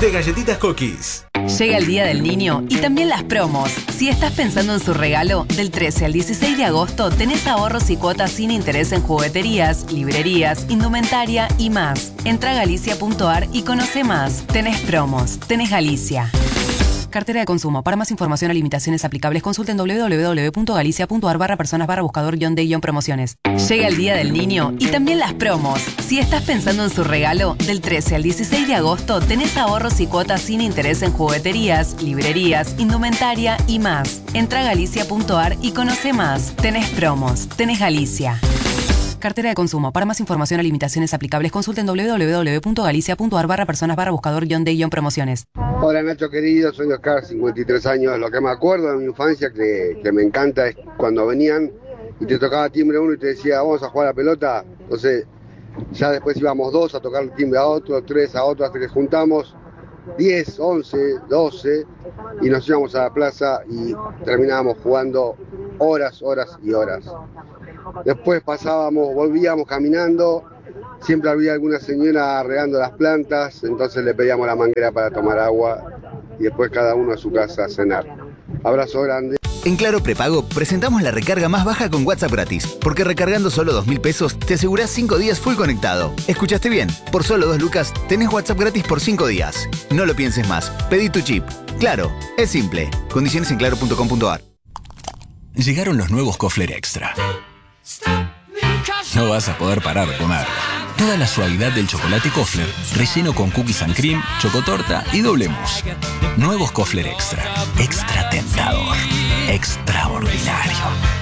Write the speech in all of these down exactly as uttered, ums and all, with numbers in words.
de Galletitas Cookies. Llega el Día del Niño y también las promos. Si estás pensando en su regalo, del trece al dieciséis de agosto tenés ahorros y cuotas sin interés en jugueterías, librerías, indumentaria y más. Entra a galicia punto ar y conoce más. Tenés promos. Tenés Galicia. Cartera de consumo. Para más información o limitaciones aplicables, consulten doble u doble u doble u punto galicia punto ar barra personas barra buscador guión de guión promociones. Llega el Día del Niño y también las promos. Si estás pensando en su regalo, del trece al dieciséis de agosto tenés ahorros y cuotas sin interés en jugueterías, librerías, indumentaria y más. Entra a galicia punto ar y conoce más. Tenés promos. Tenés Galicia. Cartera de consumo. Para más información o limitaciones aplicables, consulten doble u doble u doble u punto galicia punto ar barra personas barra buscador guión de guión promociones. Hola Nacho querido, soy Oscar, cincuenta y tres años. Lo que me acuerdo de mi infancia que, que me encanta es cuando venían y te tocaba timbre uno y te decía vamos a jugar a la pelota. Entonces ya después íbamos dos a tocar el timbre a otro, tres a otro, hasta que juntamos diez, once, doce y nos íbamos a la plaza y terminábamos jugando horas, horas y horas. Después pasábamos, volvíamos caminando, siempre había alguna señora regando las plantas, entonces le pedíamos la manguera para tomar agua y después cada uno a su casa a cenar. Abrazo grande. En Claro Prepago presentamos la recarga más baja con WhatsApp gratis, porque recargando solo dos mil pesos te asegurás cinco días full conectado. ¿Escuchaste bien? Por solo dos lucas tenés WhatsApp gratis por cinco días. No lo pienses más, pedí tu chip. Claro, es simple. Condiciones en claro punto com punto ar. Llegaron los nuevos Kofler Extra. No vas a poder parar de comer. Toda la suavidad del chocolate Kofler, relleno con cookies and cream, chocotorta y doble mousse. Nuevos Kofler Extra. Extra tentador. Extraordinario.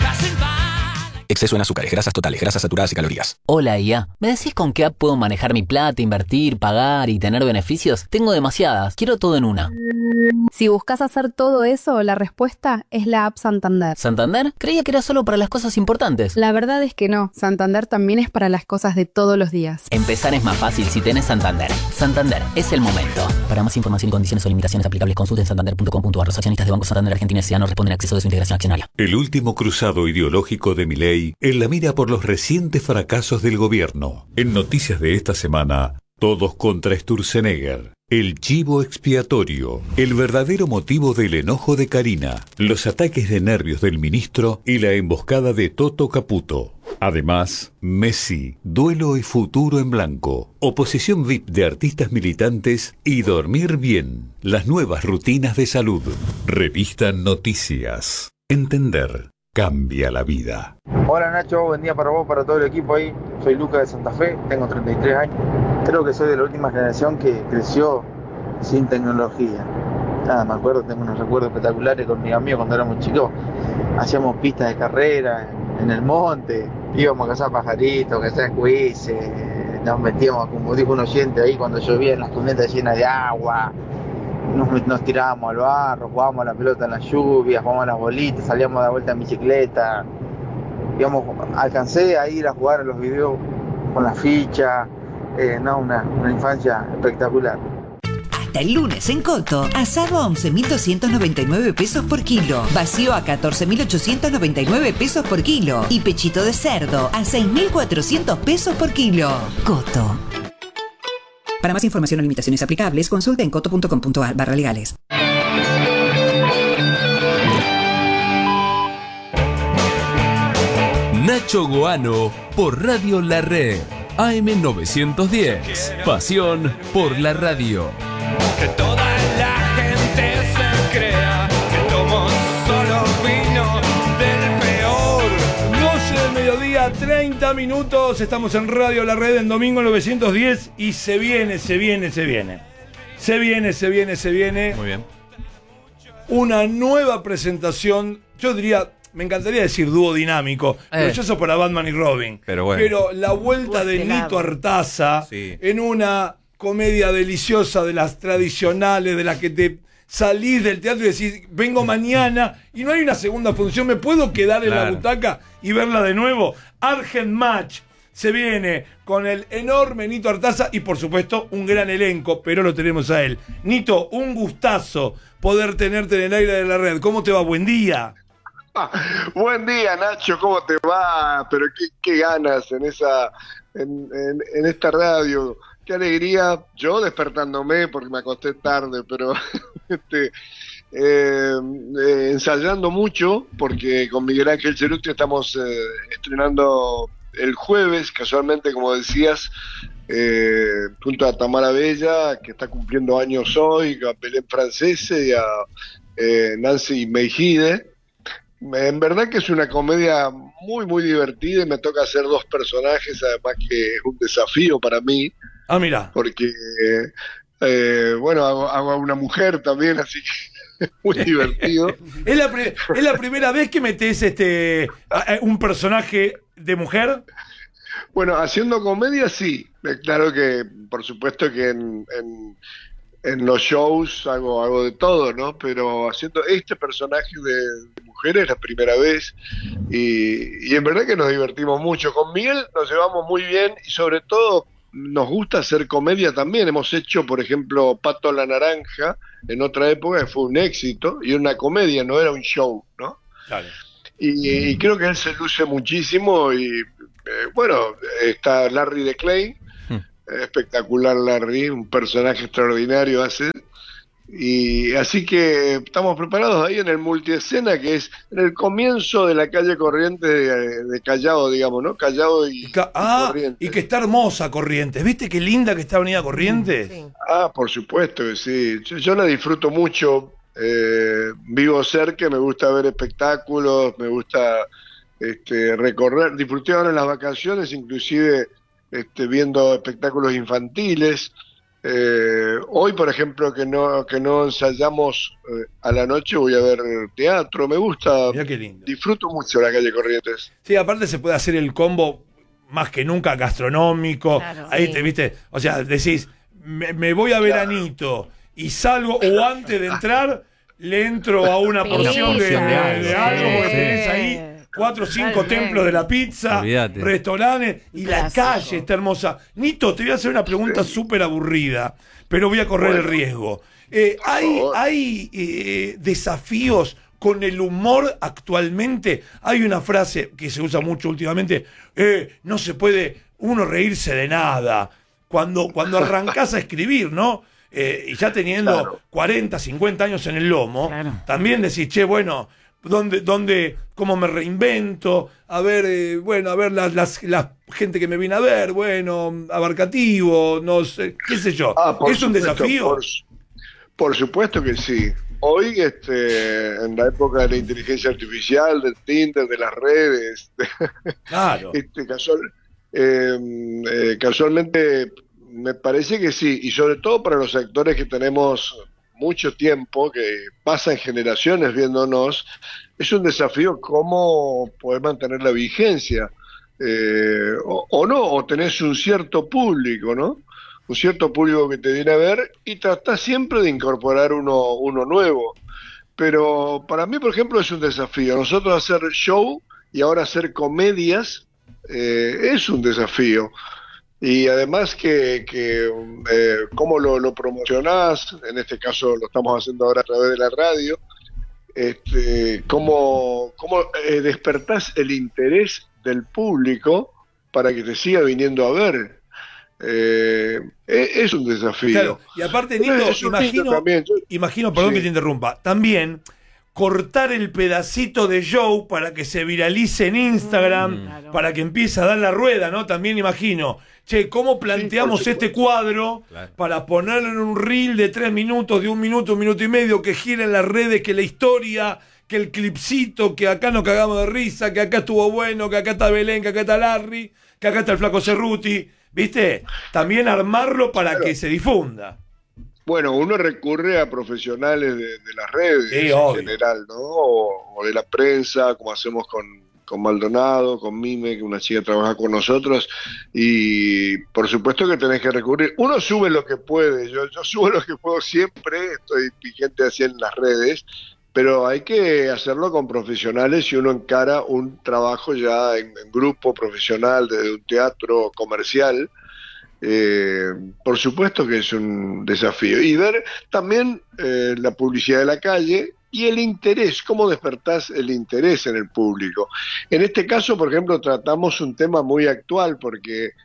Exceso en azúcares, grasas totales, grasas saturadas y calorías. Hola I A, ¿me decís con qué app puedo manejar mi plata, invertir, pagar y tener beneficios? Tengo demasiadas, quiero todo en una. Si buscas hacer todo eso, la respuesta es la app Santander. ¿Santander? Creía que era solo para las cosas importantes. La verdad es que no, Santander también es para las cosas de todos los días. Empezar es más fácil si tenés Santander. Santander, es el momento. Para más información y condiciones o limitaciones aplicables, consulten santander punto com punto ar. Los accionistas de Banco Santander Argentina S A no responden a acceso de su integración accionaria. El último cruzado ideológico de Milei en la mira por los recientes fracasos del gobierno. En noticias de esta semana, todos contra Sturzenegger. El chivo expiatorio, el verdadero motivo del enojo de Karina, los ataques de nervios del ministro y la emboscada de Toto Caputo. Además, Messi, duelo y futuro en blanco, oposición V I P de artistas militantes y dormir bien, las nuevas rutinas de salud. Revista Noticias. Entender cambia la vida. Hola Nacho, buen día para vos, para todo el equipo ahí. Soy Lucas de Santa Fe, tengo treinta y tres años. Creo que soy de la última generación que creció sin tecnología. Nada, me acuerdo, tengo unos recuerdos espectaculares con mis amigos cuando éramos chicos. Hacíamos pistas de carrera en el monte, íbamos a cazar pajaritos, cazar cuises, nos metíamos, como dijo un oyente ahí, cuando llovía en las cunetas llenas de agua. Nos, nos tirábamos al barro, jugábamos a la pelota en la lluvia, jugábamos a las bolitas, salíamos a dar vuelta en bicicleta. Digamos, alcancé a ir a jugar a los videos con la ficha, eh, no, una, una infancia espectacular. Hasta el lunes en Coto, asado a once mil doscientos noventa y nueve pesos por kilo, vacío a catorce mil ochocientos noventa y nueve pesos por kilo y pechito de cerdo a seis mil cuatrocientos pesos por kilo. Coto. Para más información o limitaciones aplicables, consulte en coto punto com punto ar barra legales. Nacho Goano por Radio La Red, A M novecientos diez. Pasión por la radio. Que toda la gente se crea que tomo solo vino del peor. doce del mediodía, treinta minutos. Estamos en Radio La Red en domingo novecientos diez y se viene, se viene, se viene. Se viene, se viene, se viene. Muy bien. Una nueva presentación, yo diría, me encantaría decir dúo dinámico, eh. pero yo eso para Batman y Robin. Pero bueno. Pero la vuelta de Nito Artaza sí. en una comedia deliciosa de las tradicionales, de las que te salís del teatro y decís, vengo mañana y no hay una segunda función, ¿me puedo quedar en claro. la butaca y verla de nuevo? Argent Match se viene con el enorme Nito Artaza y por supuesto un gran elenco, pero lo tenemos a él. Nito, un gustazo poder tenerte en el aire de La Red. ¿Cómo te va? Buen día. Buen día, Nacho, ¿cómo te va? Pero qué, qué ganas en esa en, en, en esta radio. qué alegría, yo despertándome porque me acosté tarde, pero este, eh, eh, ensayando mucho, porque con Miguel Ángel Ceruti estamos eh, estrenando el jueves, casualmente, como decías, eh, junto a Tamara Bella, que está cumpliendo años hoy, a Belén Francese y a eh, Nancy Meijide. En verdad que es una comedia muy, muy divertida y me toca hacer dos personajes, además que es un desafío para mí. Ah, mira. Porque, eh, bueno, hago, hago a una mujer también, así que es muy divertido. ¿Es, la pri- ¿Es la primera vez que metes este, a- a un personaje de mujer? Bueno, haciendo comedia sí. Eh, Claro que, por supuesto que en, en, en los shows hago, hago de todo, ¿no? Pero haciendo este personaje de, de mujer es la primera vez y, y en verdad que nos divertimos mucho. Con Miguel nos llevamos muy bien y sobre todo nos gusta hacer comedia también. Hemos hecho, por ejemplo, Pato la Naranja en otra época, que fue un éxito y una comedia, no era un show, ¿no? Claro. Y, y creo que él se luce muchísimo y eh, bueno, está Larry de Clay, espectacular Larry, un personaje extraordinario hace, y así que estamos preparados ahí en el multiescena, que es en el comienzo de la calle Corrientes de, de Callao, digamos, ¿no? Callao y, Ca- y ah, Corrientes. y que está hermosa Corrientes. ¿Viste qué linda que está Avenida Corrientes? Sí. Ah, por supuesto que sí. Yo, yo la disfruto mucho. Eh, vivo cerca, me gusta ver espectáculos, me gusta este, recorrer. Disfruté ahora en las vacaciones, inclusive este, viendo espectáculos infantiles. Eh, hoy, por ejemplo, que no que no ensayamos eh, a la noche, voy a ver teatro. Me gusta. Mirá qué lindo. Disfruto mucho la calle Corrientes. Sí, aparte se puede hacer el combo más que nunca gastronómico. Claro, Ahí sí. te viste, o sea, decís, me, me voy a veranito y salgo, o antes de entrar, le entro a una Pizza. porción de, de- Porción de algo, de algo, sí. porque tenés ahí cuatro o cinco Totalmente. templos de la pizza, Olvídate. restaurantes, y la Clásico. calle está hermosa. Nito, te voy a hacer una pregunta súper aburrida, pero voy a correr el riesgo. Eh, ¿Hay, favor. hay eh, desafíos con el humor actualmente? Hay una frase que se usa mucho últimamente, eh, no se puede uno reírse de nada. Cuando, cuando arrancás a escribir, ¿no? Eh, y ya teniendo Claro. cuarenta, cincuenta años en el lomo, Claro. también decís, che, bueno, ¿dónde, dónde, cómo me reinvento? A ver, eh, bueno, a ver las, las, la gente que me viene a ver, bueno, abarcativo, no sé, qué sé yo. Ah, por ¿Es un supuesto, desafío? Por, su- por supuesto que sí. Hoy, este, en la época de la inteligencia artificial, del Tinder, de las redes, Claro. este, casual, eh, eh, casualmente me parece que sí, y sobre todo para los actores que tenemos mucho tiempo, que pasan generaciones viéndonos, es un desafío cómo poder mantener la vigencia, eh, o, o no, o tenés un cierto público, ¿no? Un cierto público que te viene a ver y tratás siempre de incorporar uno, uno nuevo. Pero para mí, por ejemplo, es un desafío. Nosotros hacer show y ahora hacer comedias eh, es un desafío. Y además que, que eh, cómo lo, lo promocionás, en este caso lo estamos haciendo ahora a través de la radio, este, cómo, cómo eh, despertás el interés del público para que te siga viniendo a ver. Eh, es, es un desafío. Claro, y aparte, Pero Nito, es un hito imagino, también. Yo- imagino, perdón Sí. que te interrumpa, también cortar el pedacito de show para que se viralice en Instagram, Mm, claro. para que empiece a dar la rueda, ¿no? También imagino, che, ¿cómo planteamos Sí, por este cuadro Claro. para ponerlo en un reel de tres minutos, de un minuto, un minuto y medio, que gira en las redes, que la historia, que el clipcito, que acá nos cagamos de risa, que acá estuvo bueno, que acá está Belén, que acá está Larry, que acá está el flaco Cerruti, ¿viste? También armarlo para Claro. que se difunda. Bueno, uno recurre a profesionales de, de las redes Sí, en obvio. general, ¿no? O, o de la prensa, como hacemos con, con Maldonado, con Mime, que una chica trabaja con nosotros, y por supuesto que tenés que recurrir. Uno sube lo que puede, yo, yo subo lo que puedo siempre, estoy vigente así en las redes, pero hay que hacerlo con profesionales y uno encara un trabajo ya en, en grupo profesional, desde un teatro comercial. Eh, por supuesto que es un desafío. Y ver también eh, la publicidad de la calle y el interés, cómo despertás el interés en el público. En este caso, por ejemplo, tratamos un tema muy actual porque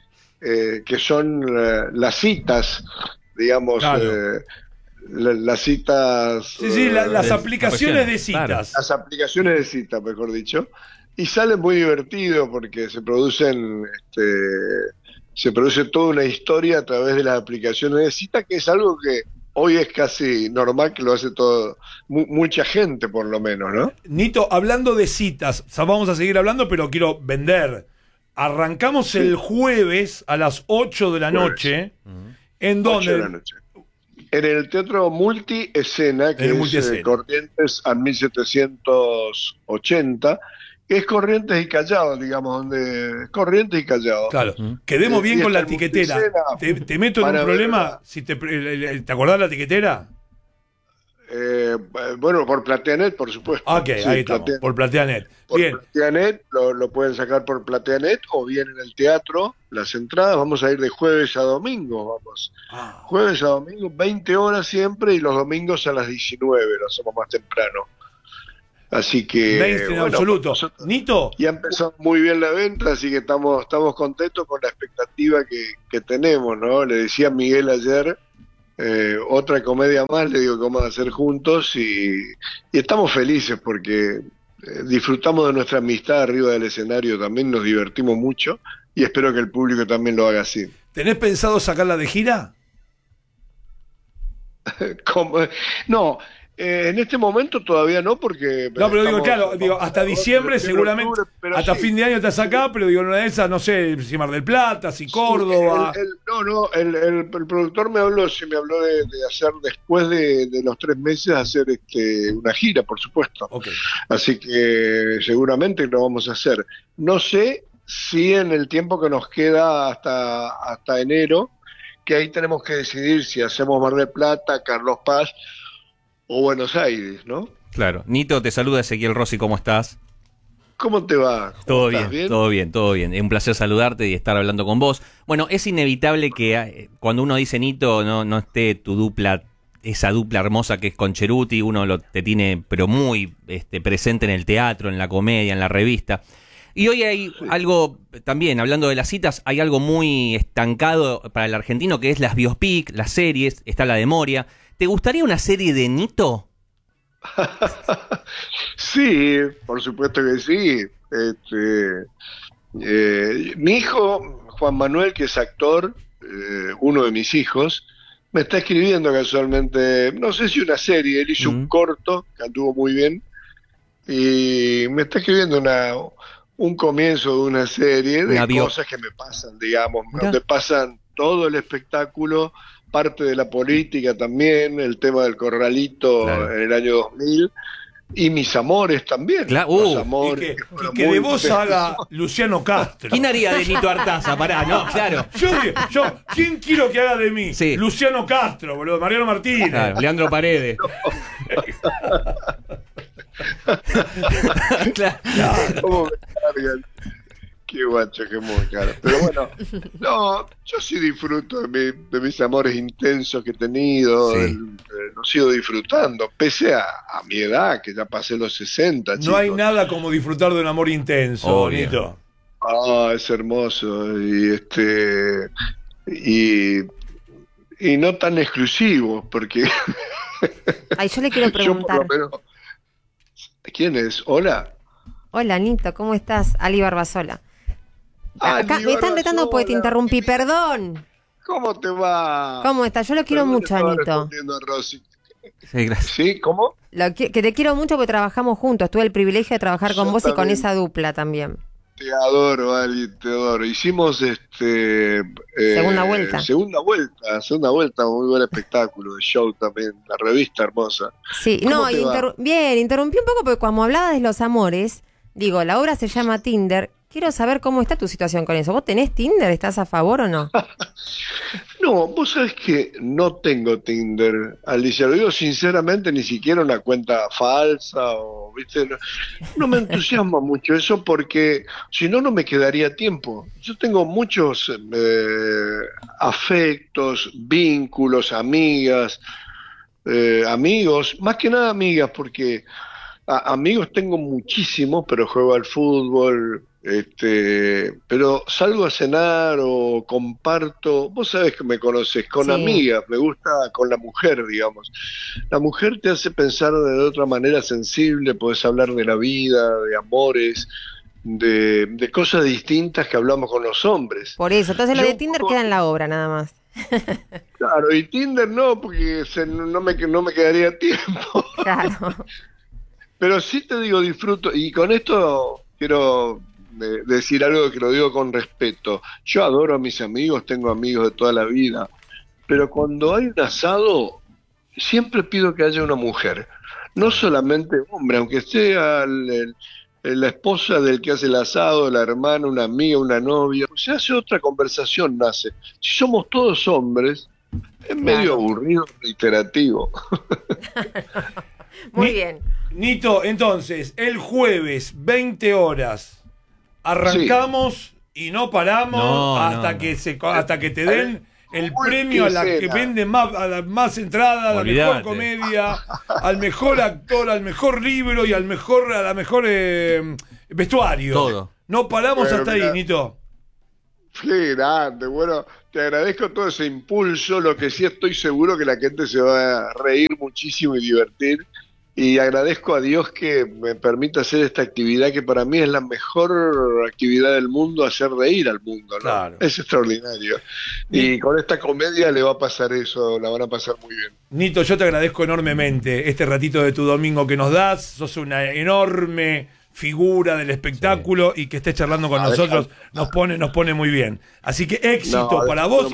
eh, que son eh, las citas, digamos, Claro. eh, la- las citas... Sí, sí, la- eh, las aplicaciones de citas. Claro. Las aplicaciones de citas, mejor dicho. Y sale muy divertido porque se producen, este, se produce toda una historia a través de las aplicaciones de cita, que es algo que hoy es casi normal, que lo hace todo, mu- mucha gente por lo menos, ¿no? Nito, hablando de citas, o sea, vamos a seguir hablando, pero quiero vender. Arrancamos Sí. el jueves a las ocho de la Jueves. noche. ¿En Ocho dónde? de la noche. En el Teatro Multiescena, que En el es Multiescena. eh, Corrientes a mil setecientos ochenta, que es Corrientes y Callao, digamos, donde Corrientes y Callao. Claro, quedemos Eh, bien y con la está en etiquetera. Multiescena. Te, te meto en Van un a ver, problema. Si te, ¿Te acordás la etiquetera? Eh, bueno, por Plateanet, por supuesto. Ok, Sí, ahí estamos, Platea- por Plateanet. por Bien, Plateanet, lo, lo pueden sacar por Plateanet o bien en el teatro, las entradas. Vamos a ir de jueves a domingo, vamos. Ah. Jueves a domingo, veinte horas siempre, y los domingos a las diecinueve, lo hacemos más temprano. Así que... mainstream bueno, absoluto. nosotros- Nito, Ya empezó muy bien la venta, así que estamos, estamos contentos con la expectativa que, que tenemos, ¿no? Le decía a Miguel ayer, eh, otra comedia más, le digo que vamos a hacer juntos, y, y estamos felices porque eh, disfrutamos de nuestra amistad arriba del escenario, también nos divertimos mucho, y espero que el público también lo haga así. ¿tenés pensado sacarla de gira? Como- no, eh, en este momento todavía no, porque... No, pero digo, estamos- claro, digo, hasta diciembre en seguramente, octubre, pero hasta sí. fin de año te acá, pero digo, en una de esas, no sé, si Mar del Plata, si Córdoba. El- el- no, no, el, el- el productor me habló, sí me habló de, de hacer después de, de los tres meses, hacer este una gira, por supuesto. Ok. Así que seguramente lo vamos a hacer. No sé si en el tiempo que nos queda hasta, hasta enero, que ahí tenemos que decidir si hacemos Mar del Plata, Carlos Paz o Buenos Aires, ¿no? Claro. Nito, te saluda Ezequiel Rossi, ¿cómo estás? ¿Cómo te va? ¿Cómo Todo estás? bien, todo bien, todo bien. Es un placer saludarte y estar hablando con vos. Bueno, es inevitable que eh, cuando uno dice Nito no, no esté tu dupla, esa dupla hermosa que es con Cheruti, uno lo, te tiene pero muy este, presente en el teatro, en la comedia, en la revista. Y hoy hay algo, también hablando de las citas, hay algo muy estancado para el argentino que es las biopic, las series, está la de Moria. ¿Te gustaría una serie de Nito? Sí, por supuesto que sí. Este, eh, mi hijo, Juan Manuel, que es actor, eh, uno de mis hijos, me está escribiendo casualmente, no sé si una serie, él hizo un corto, que anduvo muy bien, y me está escribiendo una, un comienzo de una serie de Una bio- cosas que me pasan, digamos, Mirá. donde pasan todo el espectáculo, parte de la política también, el tema del corralito Claro. en el año dos mil, y mis amores también. Claro, Los uh, amores Y que, fueron y que de muy vos intensos. haga Luciano Castro. ¿Quién haría de Nito Artaza? Pará, no, claro. Yo, yo, ¿quién quiero que haga de mí? Sí. Luciano Castro, boludo, Mariano Martínez. Claro, Leandro Paredes. Claro. ¿Cómo me cargan? Qué guacho, qué muy caro. Pero bueno, no, yo sí disfruto de, mi- de mis amores intensos que he tenido, Sí. el- eh, lo sigo disfrutando, pese a, a mi edad, que ya pasé los sesenta, No hay chicos. nada como disfrutar de un amor intenso, Obvio. Nito. Ah, es hermoso, y este, y, y no tan exclusivo, porque Ay, yo le quiero yo por preguntar. lo menos... ¿Quién es? ¿Hola? Hola, Nito, ¿cómo estás? Ali Barbasola. Ah, Acá Ali me están retando porque te Barbasola. interrumpí, perdón. ¿Cómo te va? ¿Cómo estás? Yo lo quiero Perdón, mucho, estaba Anito. respondiendo a Rosy. Sí, gracias. ¿Sí? ¿Cómo? Lo que, que te quiero mucho porque trabajamos juntos. Tuve el privilegio de trabajar con Yo vos y con también. esa dupla también. Te adoro, Ali, te adoro. Hicimos este... eh, Segunda vuelta. Segunda vuelta, segunda vuelta, muy buen espectáculo de show también, la revista hermosa. Sí, ¿Cómo no, te va? interru- bien, interrumpí un poco porque cuando hablabas de los amores, digo, la obra se llama Tinder. Quiero saber cómo está tu situación con eso. ¿Vos tenés Tinder? ¿Estás a favor o no? No, vos sabés que no tengo Tinder, Alicia, lo digo sinceramente, ni siquiera una cuenta falsa o, viste, no, no me entusiasma mucho eso porque si no, no me quedaría tiempo. Yo tengo muchos eh, afectos, vínculos, amigas, eh, amigos, más que nada amigas porque a- amigos tengo muchísimos, pero juego al fútbol, Este, pero salgo a cenar o comparto, vos sabés que me conoces, con Sí. amigas, me gusta con la mujer, digamos. La mujer te hace pensar de otra manera sensible, podés hablar de la vida, de amores, de, de cosas distintas que hablamos con los hombres. Por eso, entonces lo Yo de un Tinder poco- queda en la obra nada más. Claro, y Tinder no, porque se- no, me, no me quedaría tiempo. Claro. Pero sí te digo, disfruto, y con esto quiero de- decir algo que lo digo con respeto. Yo adoro a mis amigos, tengo amigos de toda la vida, pero cuando hay un asado, siempre pido que haya una mujer. No solamente hombre, aunque sea el- el- la esposa del que hace el asado, la hermana, una amiga, una novia. Se hace otra conversación, nace. Si somos todos hombres, es medio aburrido, reiterativo. Muy Ni- bien. Nito, entonces, el jueves, veinte horas, arrancamos y no paramos No, hasta no, que no. se hasta que te den el Uy, premio qué a la que escena. vende más, a la más entrada, a la Olvídate. mejor comedia, al mejor actor, al mejor libro y al mejor, a la mejor eh, vestuario. Todo. No paramos Bueno, hasta mirá. ahí, Nito. Qué grande, bueno, te agradezco todo ese impulso, lo que sí estoy seguro que la gente se va a reír muchísimo y divertir, y agradezco a Dios que me permita hacer esta actividad que para mí es la mejor actividad del mundo, hacer reír al mundo, ¿no? Claro. Es extraordinario. Y con esta comedia le va a pasar eso, la van a pasar muy bien. Nito, yo te agradezco enormemente este ratito de tu domingo que nos das. Sos una enorme figura del espectáculo y que estés charlando con Ah, nosotros nos pone, nos pone muy bien. Así que éxito No, para no, vos